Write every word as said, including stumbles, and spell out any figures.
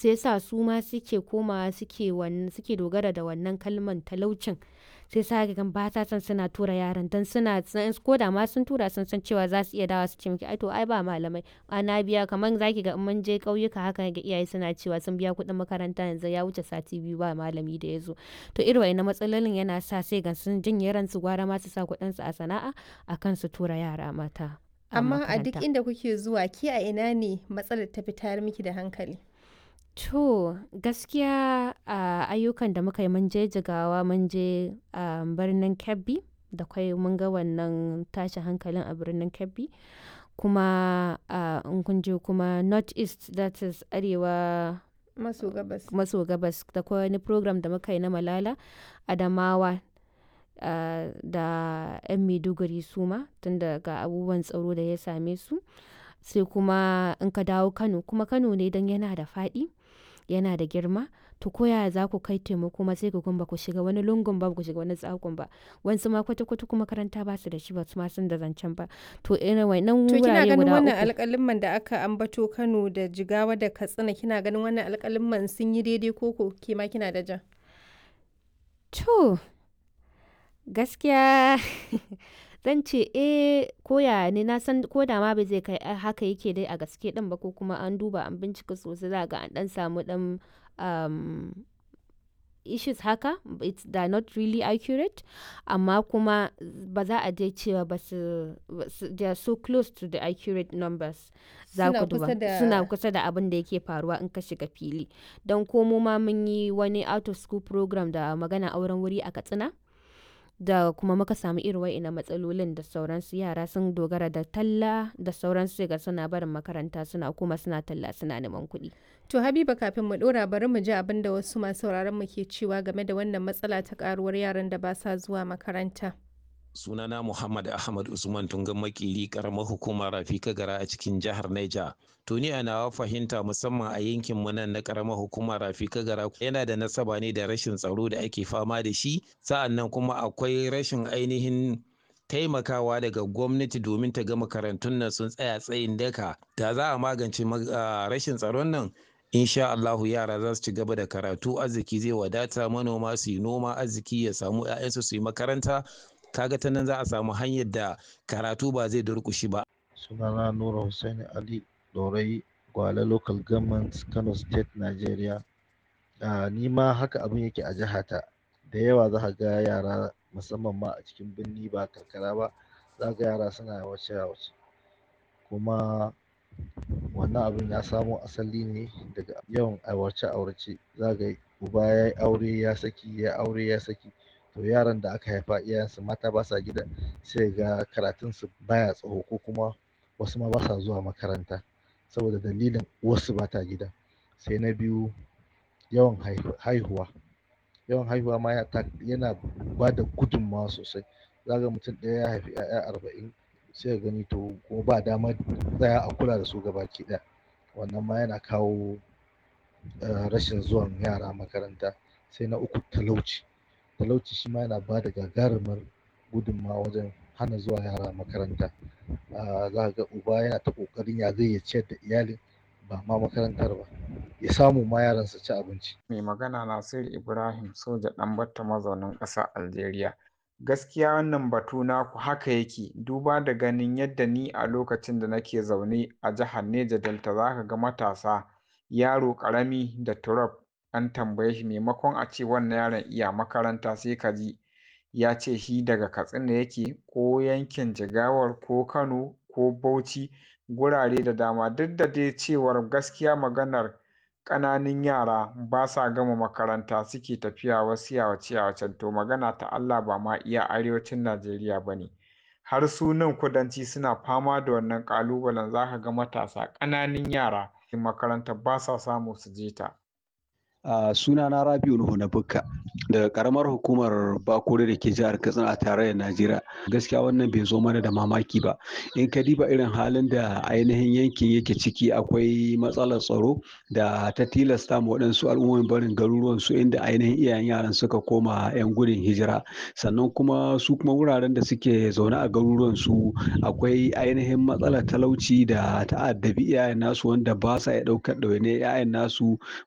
sai sa su ma suke komawa suke wannan suke dogara da wannan kalman talaucin, sai sa ga ba ta son suna tura yaran dan suna ko da ma sun tura sun san cewa za su iya dawa su ce miki ai to ai ba malamai ana biya, kamar zaki ga in mun je ƙauyuka haka ga iyaye suna cewa sun biya kuɗin makaranta yanzu ya wuce sati biyu ba malami da ya zo. To irin wayannan matsalolin yana sa sai ga sun jinye ransu gwara ma su sa kuɗinsu a sana'a akan su tura yara mata a Amma a duk makaranta. inda kuke zuwa ke a ina ne matsalar ta fi tayar miki da hankali? To gaskiya a ayyukan da muka yi mun je Jigawa, mun je a birnin Kebbi da kwai mun ga wannan tashin hankalin a birnin Kebbi. Kuma a in kun je kuma North East, that is Arewa Maso gabas. maso gabas, da kwai wani program da muka yi na Malala Adamawa, ah, da 'yan Maiduguri su ma tunda ga abubuwan tsaro da ya same su. Sai kuma in ka dawo Kano, kuma Kano ne don yana da faɗi, yana da girma. To ko yaya za ku kai taimako ma sai ku ga ba ku shiga wani lungun ba, ba ku shiga wani tsakon ba. Wasu ma kwata-kwata kuma makaranta ba su da shi, ba su ma san da zancen ba. To irin wayannan To kina wurare ganin guda wannan uku. alƙalimman da aka ambato Kano da Jigawa da Katsina, kina ganin wannan alƙalimman sun yi daidai ko ko ke ma kina da ja? To gaskiya zan ce eh ko yaya ne, na san ko da ma ba zai kai haka yake dai a gaske ɗin ba, ko kuma an duba an bincika sosai za ga an ɗan samu ɗan um, issues haka, it's they're not really accurate, amma kuma ba za a je cewa ba su they are so close to the accurate numbers. Za Suna ku duba kusa da suna kusa da abin da yake faruwa in ka shiga fili. Don ko mu ma mun yi wani out of school program da magana auren wuri a Katsina, da kuma muka samu irin wa'innan matsalolin da sauransu. Yara sun dogara da talla da sauransu, sai ga suna barin makaranta suna kuma suna talla suna neman kuɗi. To Habiba, kafin mu ɗora bari mu ji abin da wasu masu sauraron mu ke cewa game da wannan matsala ta ƙaruwar yaran da ba sa zuwa makaranta. Sunana Muhammad Ahmad Usman Tungan Makili, karamar hukumar Rafi Kagara a cikin jihar Niger. To ni a nawa fahimta, musamman a yankin mu nan na karamar hukumar Rafi Kagara, yana da nasaba ne da rashin tsaro da ake fama da shi. Sa'annan kuma akwai rashin ainihin taimakawa daga gwamnati domin ta ga makarantun nan sun tsaya tsayin daka. Da za a magance rashin tsaron nan, insha Allahu yara za su ci gaba da karatu, arziki zai wadata, manoma su yi noma, arziki ya samu 'ya'yansu su yi makaranta. Kaga ta nan za a samu hanyar da karatu ba zai durƙushi ba. Sunana Nura Hussaini Ali Dorai, Gwale Local Government, Kano State, Nigeria. Uh, ni ma haka abin yake a jihata. Da yawa za ka ga yara, musamman ma a cikin birni ba karkara ba, za ga yara suna yawace-yawace. Kuma wannan abin ya samo asali ne daga yawan aurace-aurace. Za ga uba ya yi aure ya saki, ya aure ya saki. To yaran da aka haifa iyayensu mata ba sa gida, sai ga karatunsu baya tsaho, ko kuma wasu ma ba sa zuwa makaranta saboda dalilin uwarsu ba ta gida. Sai na biyu, yawan haihuwa. Yawan haihuwa ma yana ba da gudunmawa sosai. Za ga mutum ɗaya ya haifi 'ya'ya arba'in, sai ka gani to kuma ba damar tsaya a kula da su gabaki ɗaya. Wannan ma yana kawo uh, rashin zuwan yara makaranta. Sai na uku, talauci. Talauci shi ma yana ba da gagarumar gudunmawa wajen hana zuwa yara makaranta. Uh, za ka ga uba yana ta ƙoƙarin ya zai ya ciyar da iyalin, ba ma makarantar ba, ya samu ma yaran su ci abinci. Mai magana Nasiru Ibrahim Soja Ɗanbatta, mazaunin ƙasar Algeria. Gaskiya wannan batu naku haka yake, duba da ganin yadda ni a lokacin da nake zaune a jihar Neja Delta, za ka ga matasa, yaro ƙarami da turab, an tambaye shi maimakon a ce wannan yaron iya makaranta, sai ka ji ya ce shi daga Katsina yake, ko yankin Jigawar, ko Kano, ko Bauchi, gurare da dama. Duk da dai cewar gaskiya maganar ƙananun yara ba sa gama makaranta suke tafiya wasu yawace-yawacen, to magana ta Allah ba ma iya arewacin Najeriya ba ne, har su nan kudanci suna fama da wannan ƙalubalen. Za ka ga matasa ƙananun yara makaranta ba sa samu su je ta. Uh, sunana Rabiu Nuhu na Bukka daga karamar hukumar Bakure da ke jihar Katsina a tarayyar Najeriya. Gaskiya wannan bai zo mana da mamaki ba. In ka diba irin halin da ainihin yankin yake ciki, akwai matsalar tsaro da ta tilasta ma waɗansu al'ummomin barin garuruwan su, inda ainihin iyayen yaran suka koma 'yan gudun hijira. Sannan kuma su kuma wuraren da suke zaune a garuruwan su, akwai ainihin matsalar talauci da ta'addabi iyayen nasu, wanda ba sa iya ɗaukar ɗawainiyar 'ya'yan nasu,